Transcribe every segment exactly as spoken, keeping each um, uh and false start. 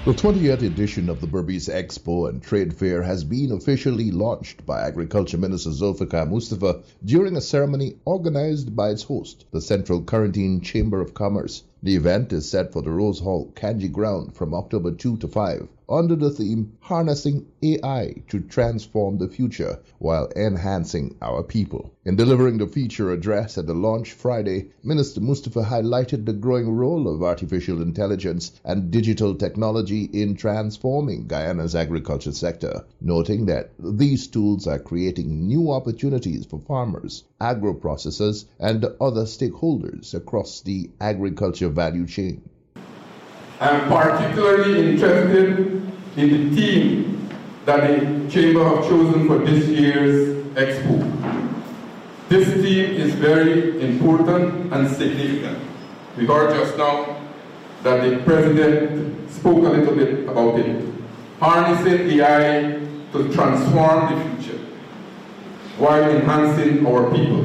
The twentieth edition of the Berbice Expo and Trade Fair has been officially launched by Agriculture Minister Zulfikar Mustafa during a ceremony organized by its host, the Central Corentyne Chamber of Commerce. The event is set for the Rose Hall, Kanji Ground from October second to fifth under the theme Harnessing A I to Transform the Future while Enhancing Our People. In delivering the feature address at the launch Friday, Minister Mustafa highlighted the growing role of artificial intelligence and digital technology in transforming Guyana's agriculture sector, noting that these tools are creating new opportunities for farmers, agro-processors, and other stakeholders across the agriculture value chain. I am particularly interested in the theme that the Chamber have chosen for this year's Expo. This theme is very important and significant. We heard just now that the President spoke a little bit about it. Harnessing A I to transform the future while enhancing our people.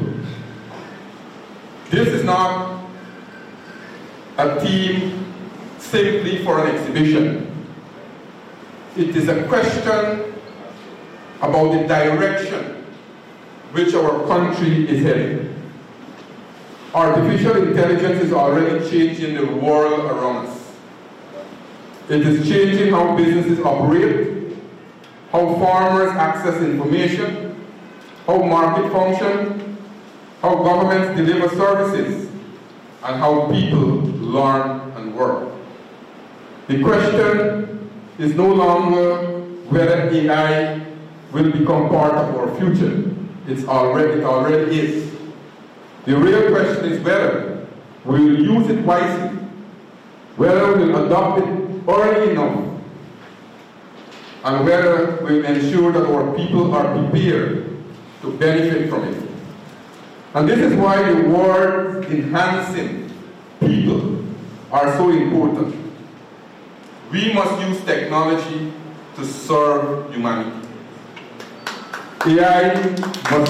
This is not a theme simply for an exhibition. It is a question about the direction which our country is heading. Artificial intelligence is already changing the world around us. It is changing how businesses operate, how farmers access information, how market function, how governments deliver services, and how people learn and work. The question is no longer whether A I will become part of our future. It's already, it already is. The real question is whether we will use it wisely, whether we will adopt it early enough, and whether we will ensure that our people are prepared to benefit from it. And this is why the words enhancing people are so important. We must use technology to serve humanity. A I must,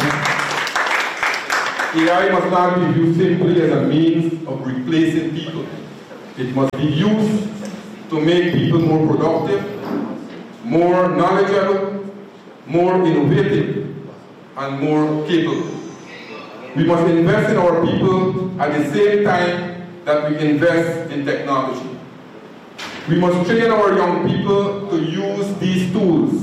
A I must not be viewed simply as a means of replacing people. It must be used to make people more productive, more knowledgeable, more innovative, and more capable. We must invest in our people at the same time that we invest in technology. We must train our young people to use these tools.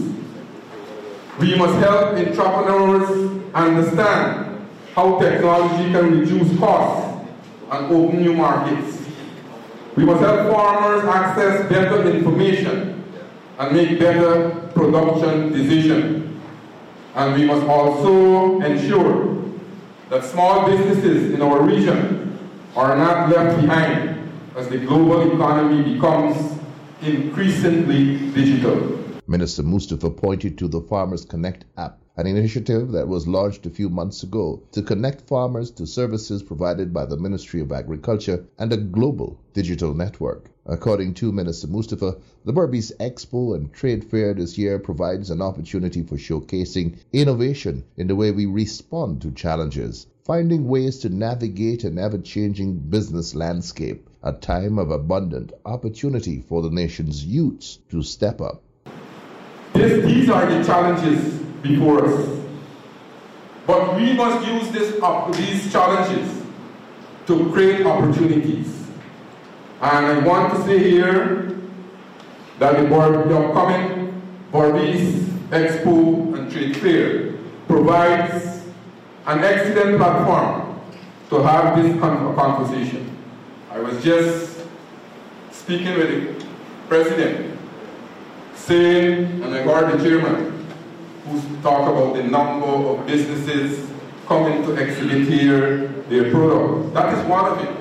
We must help entrepreneurs understand how technology can reduce costs and open new markets. We must help farmers access better information and make better production decisions. And we must also ensure that small businesses in our region are not left behind as the global economy becomes increasingly digital. Minister Mustafa pointed to the Farmers Connect app, an initiative that was launched a few months ago to connect farmers to services provided by the Ministry of Agriculture and a global digital network. According to Minister Mustafa, the Berbice Expo and Trade Fair this year provides an opportunity for showcasing innovation in the way we respond to challenges, finding ways to navigate an ever-changing business landscape, a time of abundant opportunity for the nation's youths to step up. This, these are the challenges before us. But we must use this, uh, these challenges to create opportunities. And I want to say here that the, Bar the upcoming Berbice Expo and Trade Fair provides an excellent platform to have this con conversation. I was just speaking with the President, saying, and I heard the Chairman, who talk about the number of businesses coming to exhibit here their products. That is one of it.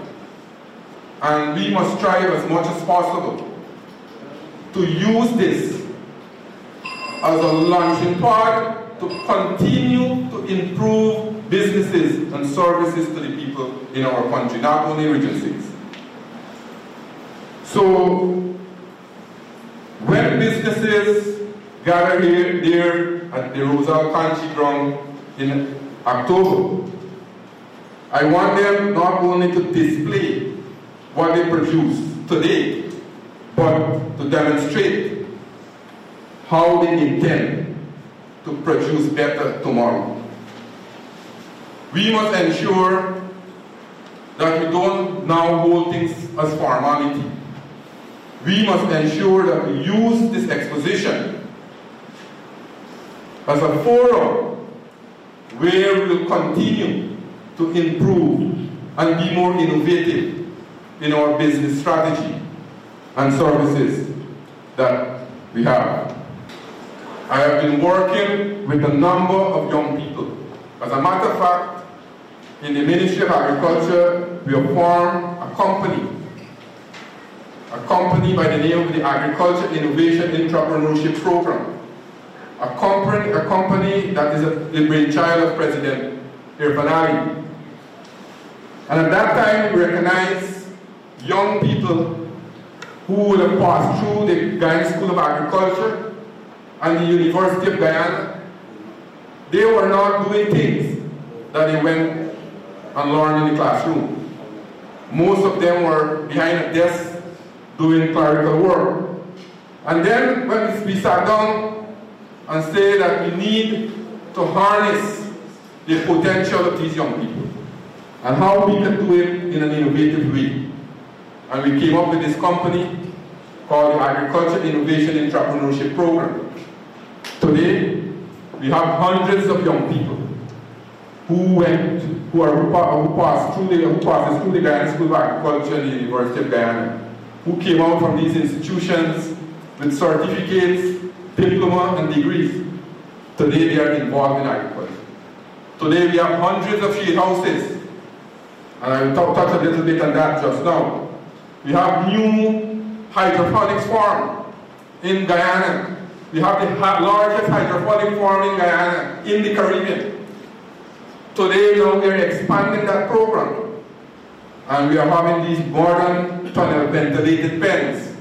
And we must try as much as possible to use this as a launching pad to continue to improve businesses and services to the people in our country, not only Region six. So, when businesses gather here, there at the Rose Hall Kanji Ground in October, I want them not only to display what they produce today, but to demonstrate how they intend to produce better tomorrow. We must ensure that we don't now hold things as formality. We must ensure that we use this exposition as a forum where we will continue to improve and be more innovative in our business strategy and services that we have. I have been working with a number of young people. As a matter of fact, in the Ministry of Agriculture, we have formed a company, a company by the name of the Agriculture Innovation Entrepreneurship Program, a company, a company that is a, the brainchild of President Irfaan Ali. And at that time, we recognized young people who would have passed through the Guyana School of Agriculture and the University of Guyana. They were not doing things that they went and learned in the classroom. Most of them were behind a desk doing clerical work. And then when we sat down and say that we need to harness the potential of these young people and how we can do it in an innovative way. And we came up with this company called the Agriculture Innovation Entrepreneurship Program. Today, we have hundreds of young people who went, who are who passed through the who passes through the Guyana School of Agriculture and the University of Guyana, who came out from these institutions with certificates, diploma, and degrees. Today, they are involved in agriculture. Today, we have hundreds of shade houses, and I will talk, touch a little bit on that just now. We have new hydroponics farm in Guyana. We have the largest hydroponic farm in Guyana, in the Caribbean. Today, now we are expanding that program. And we are having these modern tunnel ventilated pens.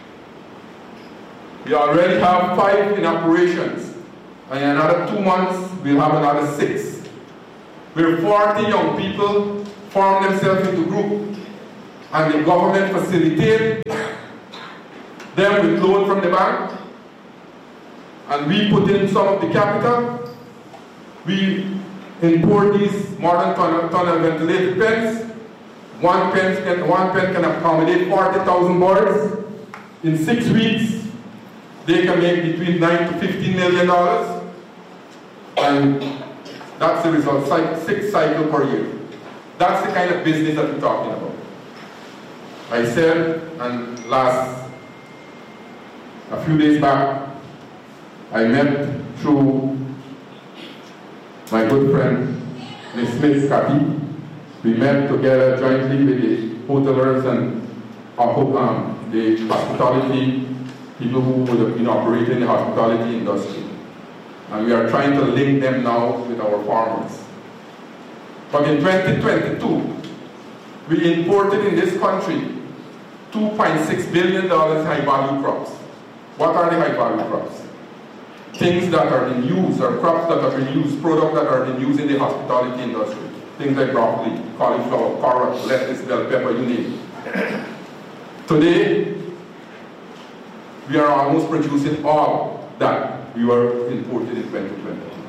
We already have five in operations. And in another two months, we'll have another six. Where forty young people form themselves into groups. And the government facilitates them with loan from the bank. And we put in some of the capital. We import these modern tunnel, tunnel ventilated pens. One pen can, one pen can accommodate forty thousand birds. In six weeks, they can make between nine to fifteen million dollars. And that's the result, six cycles per year. That's the kind of business that we're talking about. I said, and last, a few days back, I met through my good friend, Miz Smith Kapi. We met together jointly with the hotelers and um, the hospitality people who would have been operating in the hospitality industry. And we are trying to link them now with our farmers. But in twenty twenty-two, we imported in this country two point six billion dollars high-value crops. What are the high-value crops? Things that are in use, or crops that are in use, products that are in use in the hospitality industry. Things like broccoli, cauliflower, carrot, lettuce, bell pepper, you name it. Today, we are almost producing all that we were imported in twenty twenty.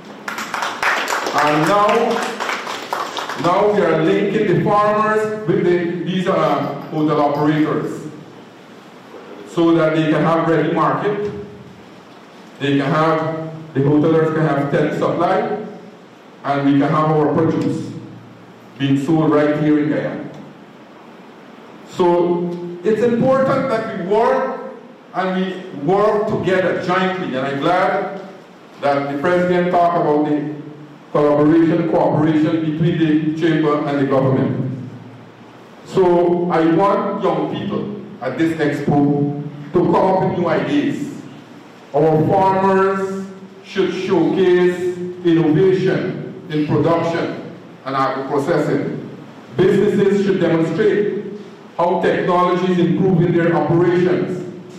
And now, now we are linking the farmers with the, these uh, hotel operators so that they can have ready market. They can have, the hotelers can have steady supply, and we can have our produce being sold right here in Guyana. So it's important that we work and we work together jointly, and I'm glad that the President talked about the collaboration, cooperation between the Chamber and the government. So I want young people at this expo to come up with new ideas. Our farmers should showcase innovation in production and agro-processing. Businesses should demonstrate how technology is improving their operations.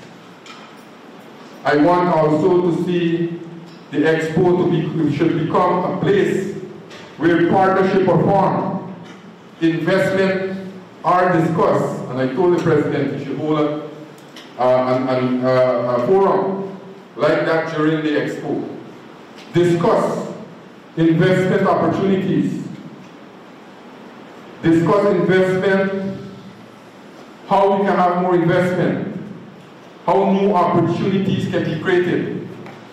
I want also to see the expo to be, should become a place where partnership are formed, investment are discussed, and I told the President he should hold a uh, an, an, uh, a forum like that during the expo. Discuss investment opportunities. Discuss investment, how we can have more investment, how new opportunities can be created.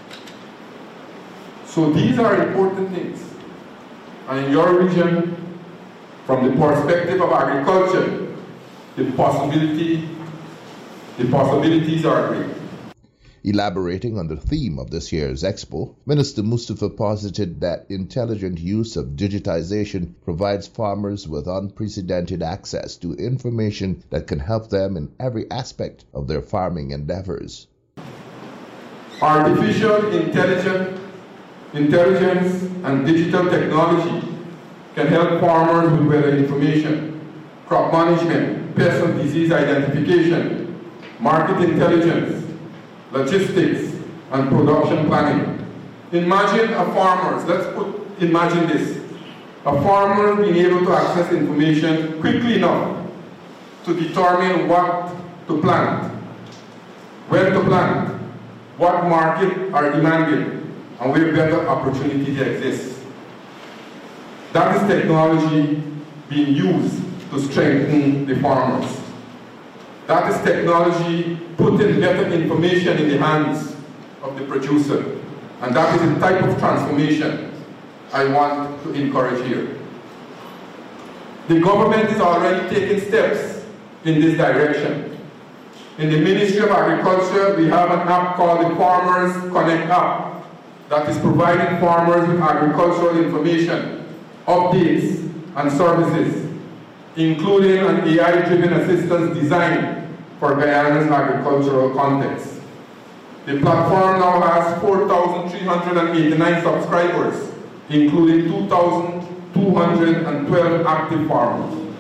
So these are important things. And in your region, from the perspective of agriculture, the possibility, the possibilities are great. Elaborating on the theme of this year's expo, Minister Mustafa posited that intelligent use of digitization provides farmers with unprecedented access to information that can help them in every aspect of their farming endeavors. Artificial intelligence, intelligence and digital technology can help farmers with weather information, crop management, pest and disease identification, market intelligence, logistics, and production planning. Imagine a farmer, let's put, imagine this, a farmer being able to access information quickly enough to determine what to plant, when to plant, what market are demanding, and where better opportunities exist. That is technology being used to strengthen the farmers. That is technology putting better information in the hands of the producer. And that is the type of transformation I want to encourage here. The government is already taking steps in this direction. In the Ministry of Agriculture, we have an app called the Farmers Connect app that is providing farmers with agricultural information, updates, and services, including an A I-driven assistance designed for Guyana's agricultural context. The platform now has four thousand three hundred eighty-nine subscribers, including two thousand two hundred twelve active farmers.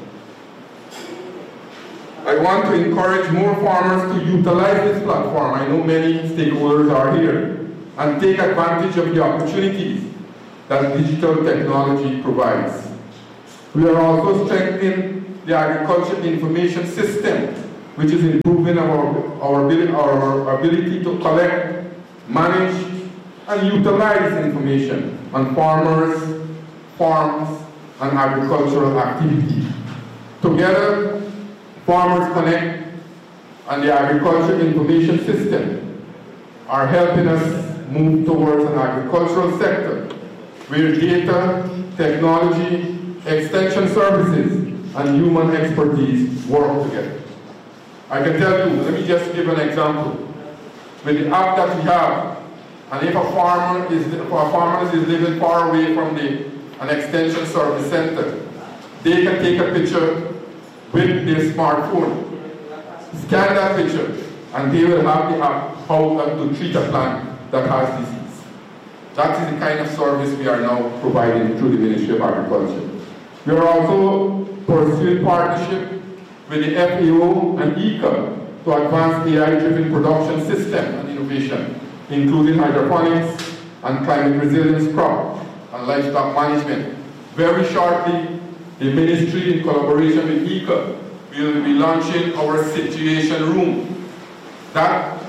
I want to encourage more farmers to utilize this platform. I know many stakeholders are here, and take advantage of the opportunities that digital technology provides. We are also strengthening the agriculture information system, which is improving our, our, ability, our ability to collect, manage, and utilize information on farmers, farms, and agricultural activities. Together, Farmers Connect and the Agriculture Information System are helping us move towards an agricultural sector where data, technology, extension services, and human expertise work together. I can tell you, let me just give an example. With the app that we have, and if a farmer is, if a farmer is living far away from the, an extension service center, they can take a picture with their smartphone, scan that picture, and they will have the app how to treat a plant that has disease. That is the kind of service we are now providing through the Ministry of Agriculture. We are also pursuing partnership with the F A O and I C A to advance A I-driven production system and innovation, including hydroponics and climate resilience crop and livestock management. Very shortly, the Ministry, in collaboration with I C A, will be launching our situation room. That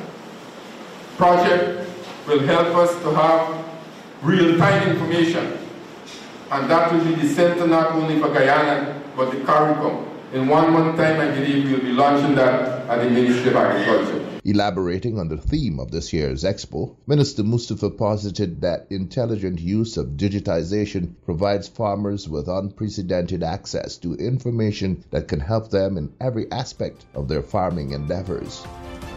project will help us to have real-time information, and that will be the center not only for Guyana, but the CARICOM. In one month time, I believe we'll be launching that at the Ministry of Agriculture. Elaborating on the theme of this year's expo, Minister Mustafa posited that intelligent use of digitization provides farmers with unprecedented access to information that can help them in every aspect of their farming endeavors.